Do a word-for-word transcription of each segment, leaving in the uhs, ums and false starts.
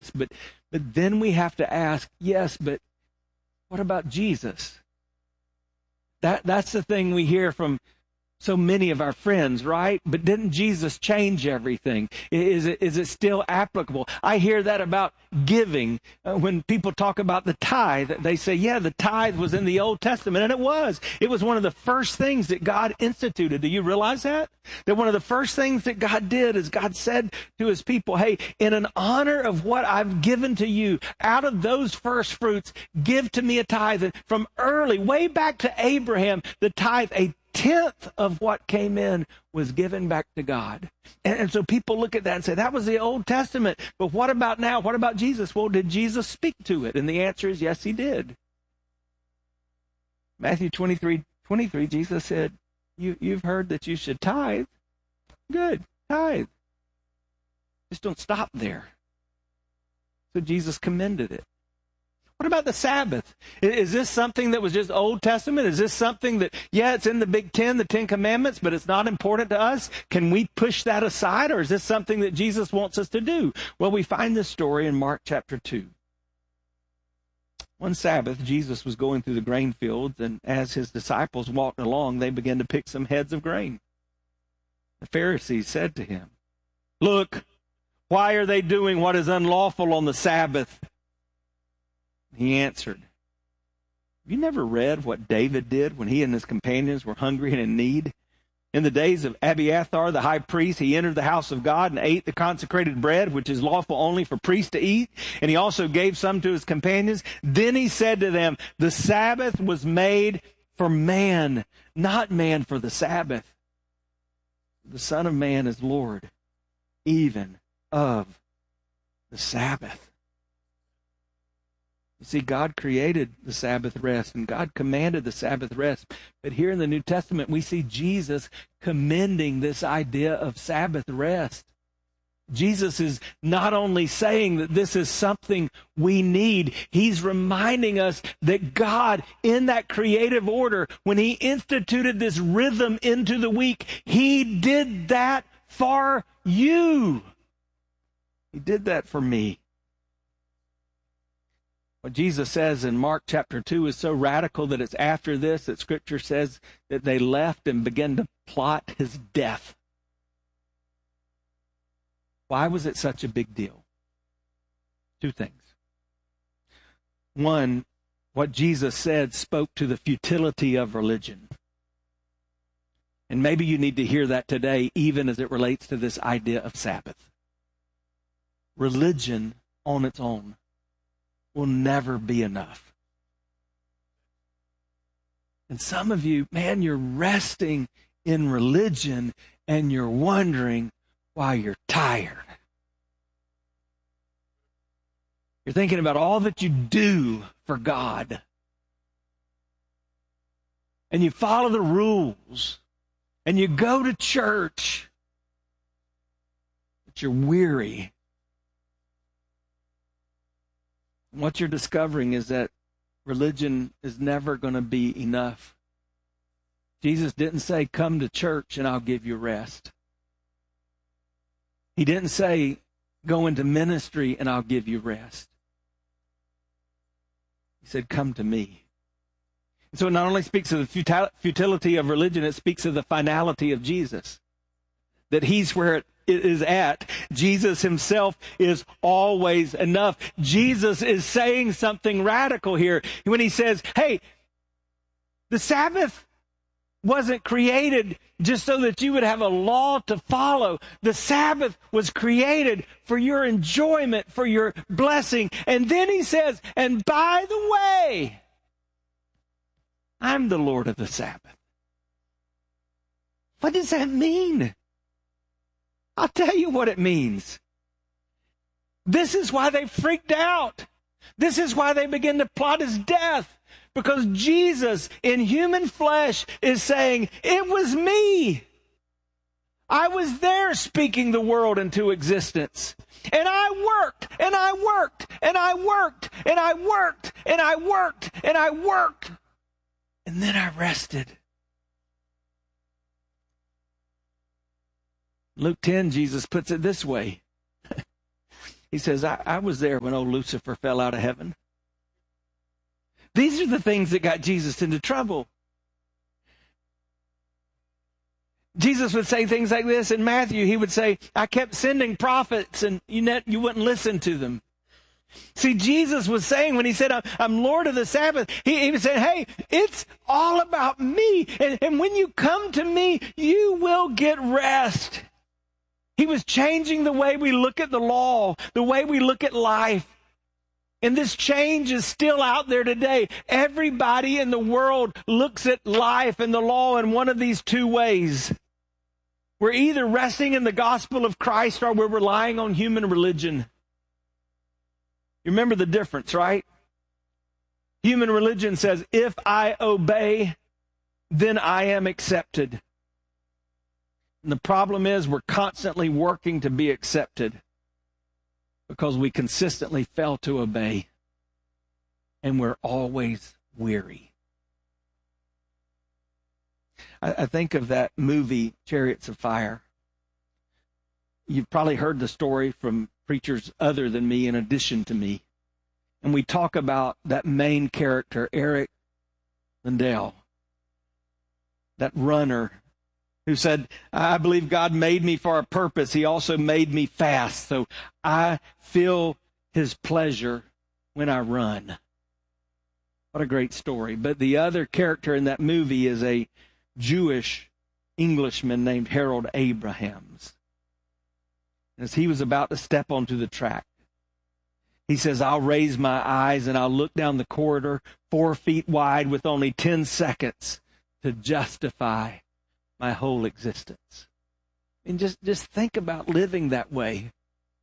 But, but then we have to ask, yes, but what about Jesus? That, that's the thing we hear from so many of our friends, right? But didn't Jesus change everything? Is it, is it still applicable? I hear that about giving. Uh, when people talk about the tithe, they say, yeah, the tithe was in the Old Testament, and it was. It was one of the first things that God instituted. Do you realize that? That one of the first things that God did is God said to his people, hey, in an honor of what I've given to you, out of those first fruits, give to me a tithe. And from early, way back to Abraham, the tithe, a tenth of what came in was given back to God. And, and so people look at that and say, that was the Old Testament. But what about now? What about Jesus? Well, did Jesus speak to it? And the answer is yes, he did. Matthew twenty-three, twenty-three, Jesus said, you, you've heard that you should tithe. Good, tithe. Just don't stop there. So Jesus commended it. What about the Sabbath? Is this something that was just Old Testament? Is this something that, yeah, it's in the Big Ten, the Ten Commandments, but it's not important to us? Can we push that aside, or is this something that Jesus wants us to do? Well, we find this story in Mark chapter two. One Sabbath, Jesus was going through the grain fields, and as his disciples walked along, they began to pick some heads of grain. The Pharisees said to him, look, why are they doing what is unlawful on the Sabbath? He answered, have you never read what David did when he and his companions were hungry and in need? In the days of Abiathar, the high priest, he entered the house of God and ate the consecrated bread, which is lawful only for priests to eat. And he also gave some to his companions. Then he said to them, the Sabbath was made for man, not man for the Sabbath. The Son of Man is Lord, even of the Sabbath. You see, God created the Sabbath rest, and God commanded the Sabbath rest. But here in the New Testament, we see Jesus commending this idea of Sabbath rest. Jesus is not only saying that this is something we need, he's reminding us that God, in that creative order, when he instituted this rhythm into the week, he did that for you. He did that for me. What Jesus says in Mark chapter two is so radical that it's after this that Scripture says that they left and began to plot his death. Why was it such a big deal? Two things. One, what Jesus said spoke to the futility of religion. And maybe you need to hear that today, even as it relates to this idea of Sabbath. Religion on its own will never be enough. And some of you, man, you're resting in religion and you're wondering why you're tired. You're thinking about all that you do for God. And you follow the rules. And you go to church. But you're weary. What you're discovering is that religion is never going to be enough. Jesus didn't say, come to church and I'll give you rest. He didn't say, go into ministry and I'll give you rest. He said, come to me. And so it not only speaks of the futility of religion, it speaks of the finality of Jesus. That he's where it is at. Jesus himself is always enough. Jesus is saying something radical here when he says, hey, the Sabbath wasn't created just so that you would have a law to follow. The Sabbath was created for your enjoyment, for your blessing. And then he says, and by the way, I'm the Lord of the Sabbath. What does that mean? I'll tell you what it means. This is why they freaked out. This is why they begin to plot his death. Because Jesus in human flesh is saying, it was me. I was there speaking the world into existence. And I worked, and I worked, and I worked, and I worked, and I worked, and I worked. And then I rested. Luke ten, Jesus puts it this way. He says, I, I was there when old Lucifer fell out of heaven. These are the things that got Jesus into trouble. Jesus would say things like this in Matthew. He would say, I kept sending prophets and you, net, you wouldn't listen to them. See, Jesus was saying when he said, I'm Lord of the Sabbath, he, he was saying, hey, it's all about me. And, and when you come to me, you will get rest. He was changing the way we look at the law, the way we look at life. And this change is still out there today. Everybody in the world looks at life and the law in one of these two ways. We're either resting in the gospel of Christ or we're relying on human religion. You remember the difference, right? Human religion says, if I obey, then I am accepted. And the problem is we're constantly working to be accepted because we consistently fail to obey. And we're always weary. I, I think of that movie, Chariots of Fire. You've probably heard the story from preachers other than me, in addition to me. And we talk about that main character, Eric Lindell, that runner who said, I believe God made me for a purpose. He also made me fast, so I feel his pleasure when I run. What a great story. But the other character in that movie is a Jewish Englishman named Harold Abrahams. As he was about to step onto the track, he says, I'll raise my eyes and I'll look down the corridor four feet wide with only ten seconds to justify my whole existence. And just, just think about living that way.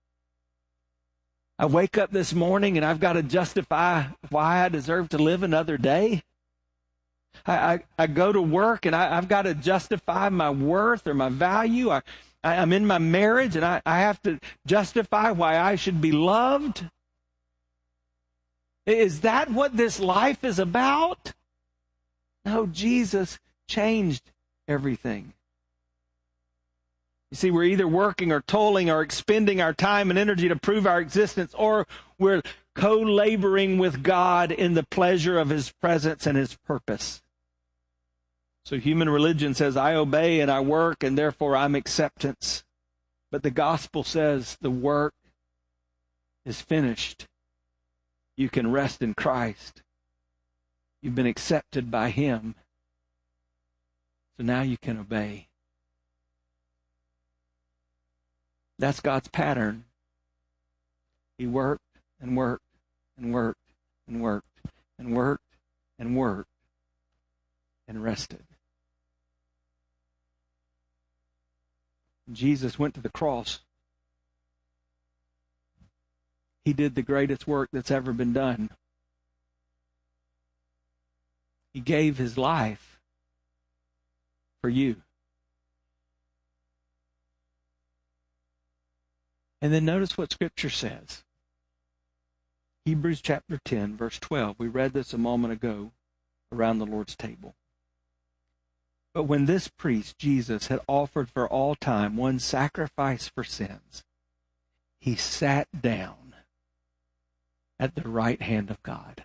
I wake up this morning and I've got to justify why I deserve to live another day. I, I, I go to work and I, I've got to justify my worth or my value. I, I, I'm in my marriage and I, I have to justify why I should be loved. Is that what this life is about? No, Jesus changed everything. You see, we're either working or toiling or expending our time and energy to prove our existence, or we're co-laboring with God in the pleasure of his presence and his purpose. So human religion says, I obey and I work and therefore I'm acceptance. But the gospel says the work is finished. You can rest in Christ. You've been accepted by him. So now you can obey. That's God's pattern. He worked and worked and worked and worked and worked and worked and rested. Jesus went to the cross. He did the greatest work that's ever been done. He gave his life for you. And then notice what Scripture says. Hebrews chapter ten, verse twelve. We read this a moment ago around the Lord's table. But when this priest, Jesus, had offered for all time one sacrifice for sins, he sat down at the right hand of God.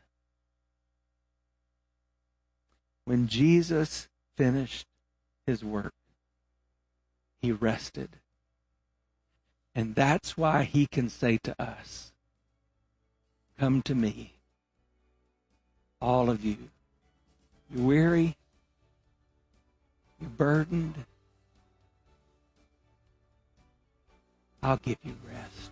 When Jesus finished his work, he rested. And that's why he can say to us, come to me, all of you. You're weary, you're burdened. I'll give you rest.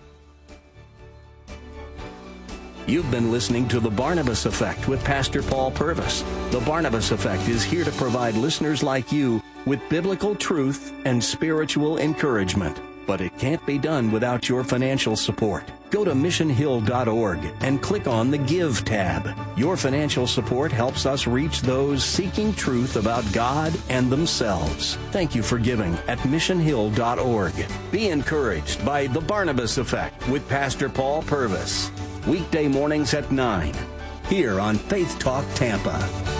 You've been listening to The Barnabas Effect with Pastor Paul Purvis. The Barnabas Effect is here to provide listeners like you with biblical truth and spiritual encouragement. But it can't be done without your financial support. Go to mission hill dot org and click on the Give tab. Your financial support helps us reach those seeking truth about God and themselves. Thank you for giving at mission hill dot org. Be encouraged by The Barnabas Effect with Pastor Paul Purvis. Weekday mornings at nine, here on Faith Talk Tampa.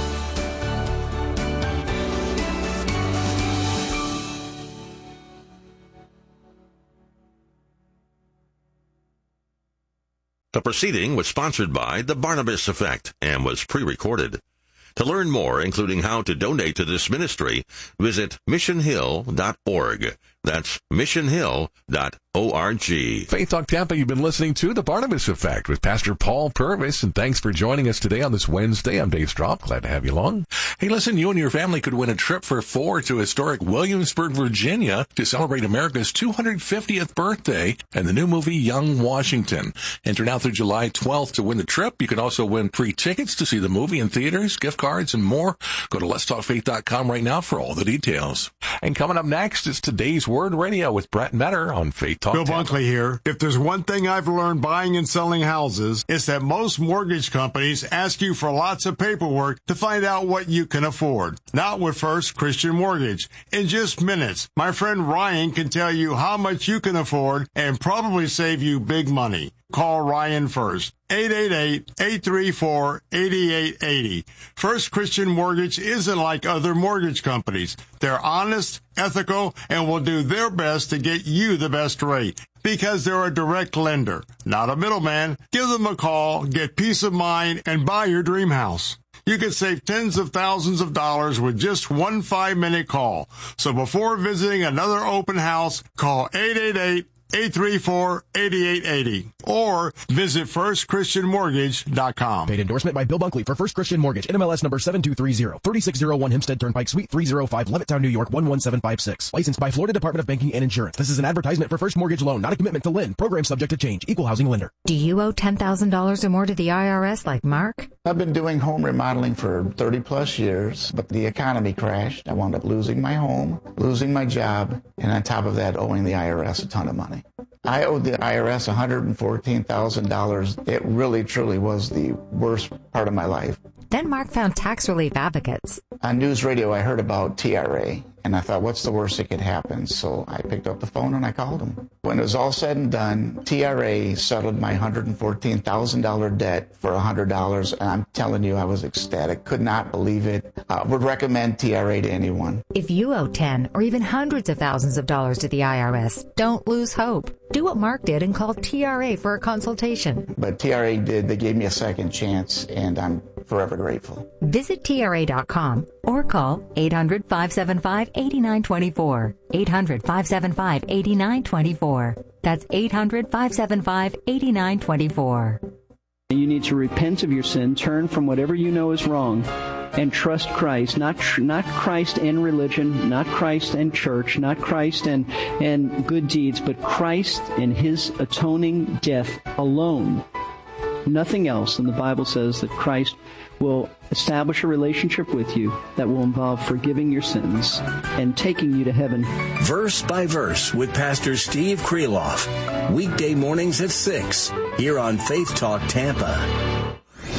The proceeding was sponsored by The Barnabas Effect and was pre-recorded. To learn more, including how to donate to this ministry, visit mission hill dot org. That's mission hill dot org. Faith Talk Tampa, you've been listening to The Barnabas Effect with Pastor Paul Purvis, and thanks for joining us today on this Wednesday. I'm Dave Straub. Glad to have you along. Hey, listen, you and your family could win a trip for four to historic Williamsburg, Virginia to celebrate America's two hundred fiftieth birthday and the new movie Young Washington. Enter now through July twelfth to win the trip. You can also win free tickets to see the movie in theaters, gift cards, and more. Go to lets talk faith dot com right now for all the details. And coming up next is Today's Word Radio with Brett Metter on Faith Talk Bill Tampa. Bunkley here. If there's one thing I've learned buying and selling houses, it's that most mortgage companies ask you for lots of paperwork to find out what you can afford. Not with First Christian Mortgage. In just minutes, my friend Ryan can tell you how much you can afford and probably save you big money. Call Ryan first. eight eight eight, eight three four, eight eight eight zero. First Christian Mortgage isn't like other mortgage companies. They're honest, ethical, and will do their best to get you the best rate because they're a direct lender, not a middleman. Give them a call, get peace of mind, and buy your dream house. You could save tens of thousands of dollars with just one five-minute call. So before visiting another open house, call eight eight eight, eight three four, eight eight eight zero or visit first christian mortgage dot com. Paid endorsement by Bill Bunkley for First Christian Mortgage, N M L S number seven two three zero, three six zero one Hempstead Turnpike, Suite three oh five, Levittown, New York, one one seven five six. Licensed by Florida Department of Banking and Insurance. This is an advertisement for First Mortgage Loan, not a commitment to lend. Program subject to change. Equal housing lender. Do you owe ten thousand dollars or more to the I R S like Mark? I've been doing home remodeling for thirty plus years, but the economy crashed. I wound up losing my home, losing my job, and on top of that, owing the I R S a ton of money. I owed the I R S one hundred fourteen thousand dollars. It really, truly was the worst part of my life. Then Mark found Tax Relief Advocates. On news radio, I heard about T R A, and I thought, what's the worst that could happen? So I picked up the phone and I called them. When it was all said and done, T R A settled my one hundred fourteen thousand dollars debt for one hundred dollars, and I'm telling you, I was ecstatic. Could not believe it. Uh, would recommend T R A to anyone. If you owe ten or even hundreds of thousands of dollars to the I R S, don't lose hope. Do what Mark did and call T R A for a consultation. But T R A did. They gave me a second chance, and I'm forever grateful. Visit T R A dot com or call eight hundred, five seven five, eight nine two four. eight hundred, five seven five, eight nine two four. That's eight hundred, five seven five, eight nine two four. You need to repent of your sin, turn from whatever you know is wrong, and trust Christ. Not tr- not Christ and religion, not Christ and church, not Christ and, and good deeds, but Christ and His atoning death alone. Nothing else. And the Bible says that Christ will establish a relationship with you that will involve forgiving your sins and taking you to heaven. Verse by Verse with Pastor Steve Kreloff. Weekday mornings at six here on Faith Talk Tampa.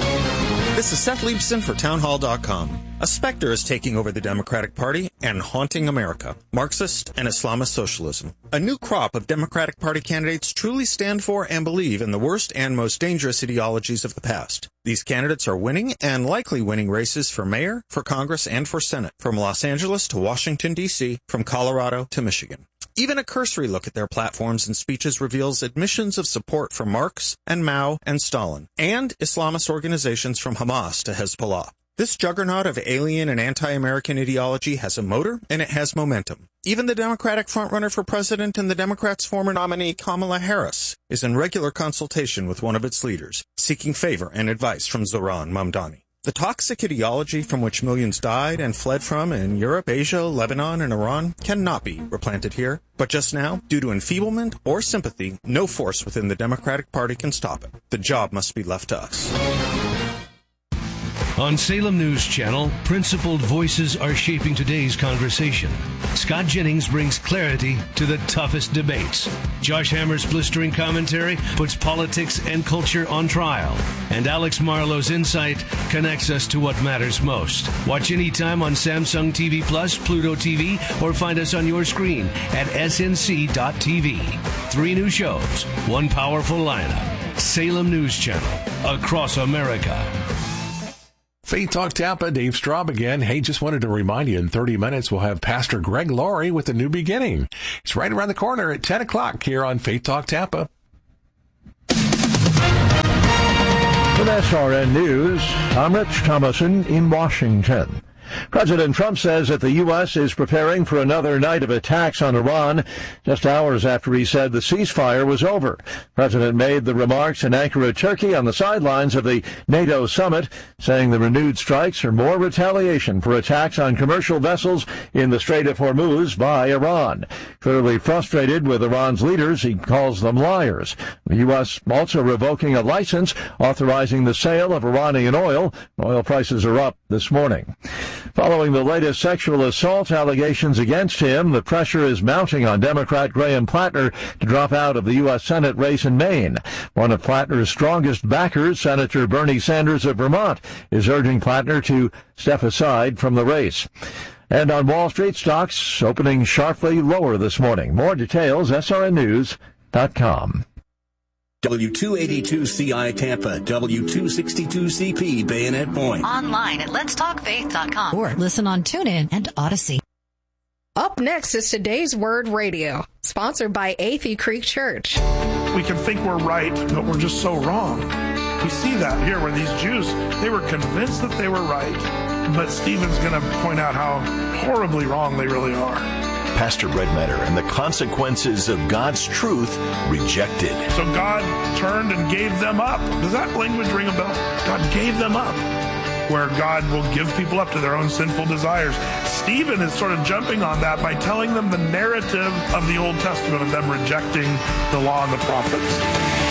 This is Seth Leibson for townhall dot com. A specter is taking over the Democratic Party and haunting America. Marxist and Islamist socialism. A new crop of Democratic Party candidates truly stand for and believe in the worst and most dangerous ideologies of the past. These candidates are winning and likely winning races for mayor, for Congress, and for Senate, from Los Angeles to Washington, D C, from Colorado to Michigan. Even a cursory look at their platforms and speeches reveals admissions of support for Marx and Mao and Stalin, and Islamist organizations from Hamas to Hezbollah. This juggernaut of alien and anti-American ideology has a motor, and it has momentum. Even the Democratic frontrunner for president and the Democrats' former nominee, Kamala Harris, is in regular consultation with one of its leaders, seeking favor and advice from Zohran Mamdani. The toxic ideology from which millions died and fled from in Europe, Asia, Lebanon, and Iran cannot be replanted here. But just now, due to enfeeblement or sympathy, no force within the Democratic Party can stop it. The job must be left to us. On Salem News Channel, principled voices are shaping today's conversation. Scott Jennings brings clarity to the toughest debates. Josh Hammer's blistering commentary puts politics and culture on trial. And Alex Marlowe's insight connects us to what matters most. Watch anytime on Samsung T V Plus, Pluto T V, or find us on your screen at S N C dot T V. Three new shows, one powerful lineup. Salem News Channel, across America. Faith Talk Tampa, Dave Straub again. Hey, just wanted to remind you, in thirty minutes, we'll have Pastor Greg Laurie with A New Beginning. It's right around the corner at ten o'clock here on Faith Talk Tampa. S R N News, I'm Rich Thomason in Washington. President Trump says that the U S is preparing for another night of attacks on Iran, just hours after he said the ceasefire was over. The President made the remarks in Ankara, Turkey, on the sidelines of the NATO summit, saying the renewed strikes are more retaliation for attacks on commercial vessels in the Strait of Hormuz by Iran. Clearly frustrated with Iran's leaders, he calls them liars. The U S also revoking a license authorizing the sale of Iranian oil. Oil prices are up this morning. Following the latest sexual assault allegations against him, the pressure is mounting on Democrat Graham Plattner to drop out of the U S Senate race in Maine. One of Plattner's strongest backers, Senator Bernie Sanders of Vermont, is urging Plattner to step aside from the race. And on Wall Street, stocks opening sharply lower this morning. More details, S R N news dot com. W two eighty-two C I Tampa, W two sixty-two C P Bayonet Point. Online at lets talk faith dot com or listen on TuneIn and Odyssey. Up next is Today's Word Radio, sponsored by Athey Creek Church. We can think we're right, but we're just so wrong. We see that here where these Jews, they were convinced that they were right, but Stephen's going to point out how horribly wrong they really are. Pastor Brett Metter and the consequences of God's truth rejected. So God turned and gave them up. Does that language ring a bell? God gave them up, where God will give people up to their own sinful desires. Stephen is sort of jumping on that by telling them the narrative of the Old Testament of them rejecting the law and the prophets.